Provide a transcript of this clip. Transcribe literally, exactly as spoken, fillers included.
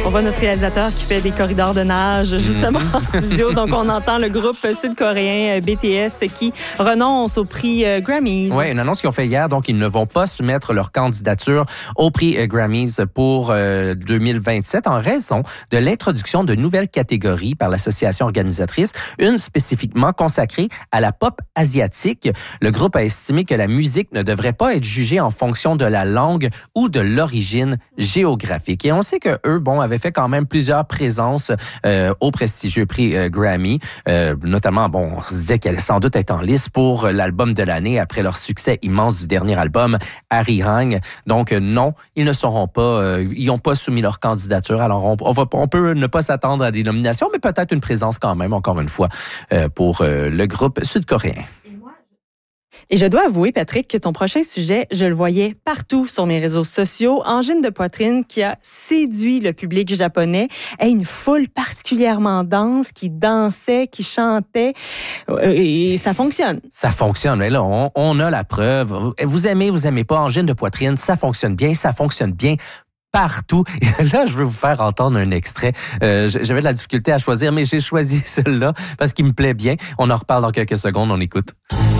On voit notre réalisateur qui fait des corridors de nage justement en studio. Donc, on entend le groupe sud-coréen B T S qui renonce au prix euh, Grammys. Oui, une annonce qu'ils ont fait hier. Donc, ils ne vont pas soumettre leur candidature au prix euh, Grammys pour euh, deux mille vingt-sept en raison de l'introduction de nouvelles catégories par l'association organisatrice, une spécifiquement consacrée à la pop asiatique. Le groupe a estimé que la musique ne devrait pas être jugée en fonction de la langue ou de l'origine géographique. Et on sait que eux, bon, avaient fait quand même plusieurs présences euh, au prestigieux prix euh, Grammy. Euh, notamment, bon, on se disait qu'elle allait sans doute être en lice pour l'album de l'année après leur succès immense du dernier album, Arirang. Donc, euh, non, ils ne seront pas, euh, ils n'ont pas soumis leur candidature. Alors, on, on, va, on peut ne pas s'attendre à des nominations, mais peut-être une présence quand même, encore une fois, euh, pour euh, le groupe sud-coréen. Et je dois avouer, Patrick, que ton prochain sujet, je le voyais partout sur mes réseaux sociaux. Angine de poitrine qui a séduit le public japonais. Et une foule particulièrement dense qui dansait, qui chantait. Et ça fonctionne. Ça fonctionne. Mais là, on, on a la preuve. Vous aimez, vous aimez pas Angine de poitrine, ça fonctionne bien, ça fonctionne bien partout. Et là, je veux vous faire entendre un extrait. Euh, j'avais de la difficulté à choisir, mais j'ai choisi celui-là parce qu'il me plaît bien. On en reparle dans quelques secondes. On écoute.